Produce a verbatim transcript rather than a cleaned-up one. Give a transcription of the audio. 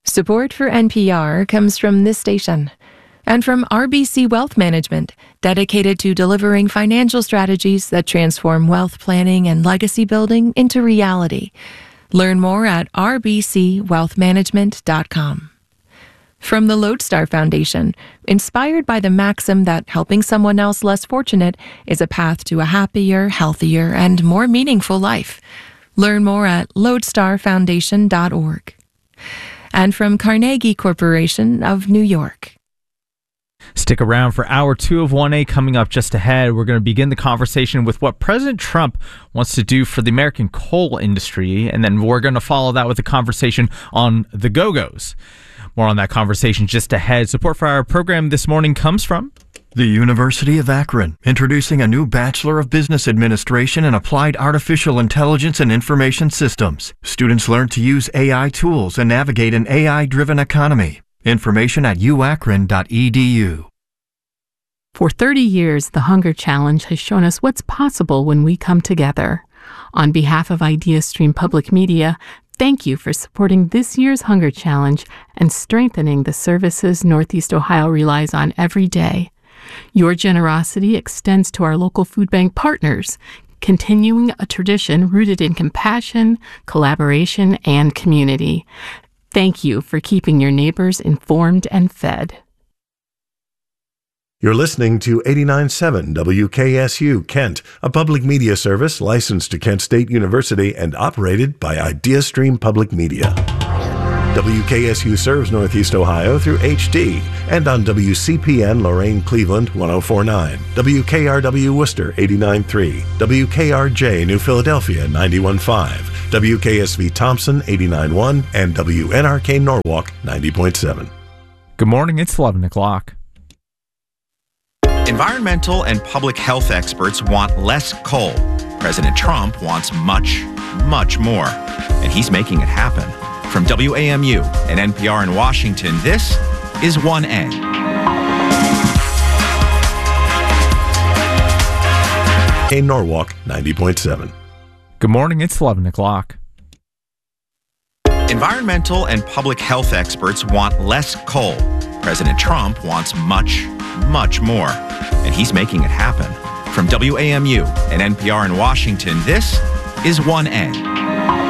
Support for N P R comes from this station and from R B C Wealth Management, dedicated to delivering financial strategies that transform wealth planning and legacy building into reality. Learn more at r b c wealth management dot com. From the Lodestar Foundation, inspired by the maxim that helping someone else less fortunate is a path to a happier, healthier, and more meaningful life. Learn more at lodestar foundation dot org. And from Carnegie Corporation of New York. Stick around for hour two of one A coming up just ahead. We're going to begin the conversation with what President Trump wants to do for the American coal industry, and then we're going to follow that with a conversation on the Go-Go's. More on that conversation just ahead. Support for our program this morning comes from the University of Akron, introducing a new Bachelor of Business Administration in Applied Artificial Intelligence and Information Systems. Students learn to use A I tools and navigate an A I-driven economy. Information at u akron dot e d u. For thirty years, the Hunger Challenge has shown us what's possible when we come together. On behalf of IdeaStream Public Media, thank you for supporting this year's Hunger Challenge and strengthening the services Northeast Ohio relies on every day. Your generosity extends to our local food bank partners, continuing a tradition rooted in compassion, collaboration, and community. Thank you for keeping your neighbors informed and fed. You're listening to eighty-nine point seven W K S U Kent, a public media service licensed to Kent State University and operated by IdeaStream Public Media. W K S U serves Northeast Ohio through H D and on W C P N Lorain Cleveland one oh four point nine, W K R W Worcester eighty-nine point three, W K R J New Philadelphia ninety-one point five, W K S V Thompson eighty-nine point one, and W N R K Norwalk ninety point seven. Good morning, it's eleven o'clock. Environmental and public health experts want less coal. President Trump wants much, much more, and he's making it happen. From W A M U and N P R in Washington, this is one A. K Norwalk ninety point seven. Good morning, it's eleven o'clock. Environmental and public health experts want less coal. President Trump wants much, much more, and he's making it happen. From W A M U and N P R in Washington, this is one A.